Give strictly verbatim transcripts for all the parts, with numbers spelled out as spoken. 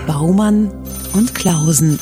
Baumann und Klausen.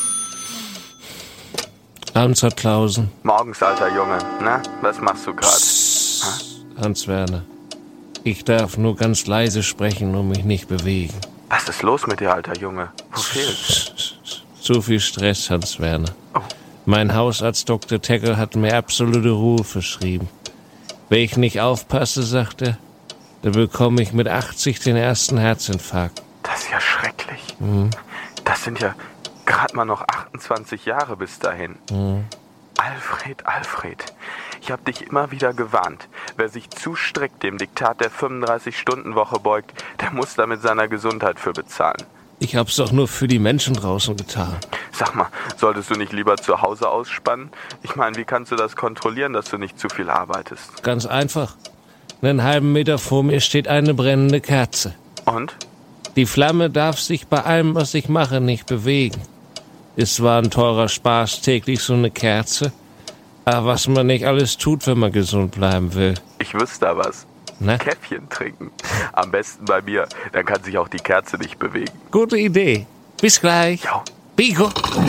Abends hat Klausen. Morgens, alter Junge. Na, was machst du gerade? Hans-Werner. Ich darf nur ganz leise sprechen und mich nicht bewegen. Was ist los mit dir, alter Junge? Wo fehlt's? Zu viel Stress, Hans-Werner. Oh. Mein Hausarzt Doktor Teckel hat mir absolute Ruhe verschrieben. Wenn ich nicht aufpasse, sagt er, dann bekomme ich mit achtzig den ersten Herzinfarkt. Das ist ja schrecklich. Mhm. Das sind ja gerade mal noch achtundzwanzig Jahre bis dahin. Mhm. Alfred, Alfred, ich habe dich immer wieder gewarnt. Wer sich zu strikt dem Diktat der fünfunddreißig-Stunden-Woche beugt, der muss da mit seiner Gesundheit für bezahlen. Ich hab's doch nur für die Menschen draußen getan. Sag mal, solltest du nicht lieber zu Hause ausspannen? Ich meine, wie kannst du das kontrollieren, dass du nicht zu viel arbeitest? Ganz einfach. Einen halben Meter vor mir steht eine brennende Kerze. Und? Die Flamme darf sich bei allem, was ich mache, nicht bewegen. Ist zwar ein teurer Spaß, täglich so eine Kerze, aber was man nicht alles tut, wenn man gesund bleiben will. Ich wüsste da was. Ne? Käffchen trinken. Am besten bei mir. Dann kann sich auch die Kerze nicht bewegen. Gute Idee. Bis gleich. Ja. Pico.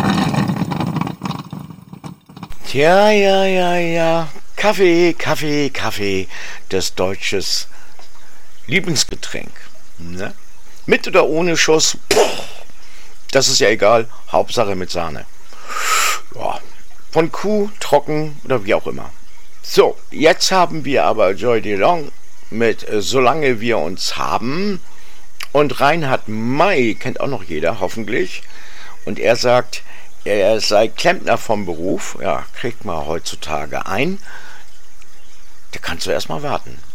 Tja, ja, ja, ja. Kaffee, Kaffee, Kaffee. Das deutsches Lieblingsgetränk. Ne? Mit oder ohne Schuss. Puh, das ist ja egal. Hauptsache mit Sahne. Ja. Von Kuh, trocken oder wie auch immer. So, jetzt haben wir aber Joy DeLong mit Solange wir uns haben. Und Reinhard May kennt auch noch jeder, hoffentlich. Und er sagt, er sei Klempner vom Beruf. Ja, kriegt man heutzutage ein. Da kannst du erst mal warten.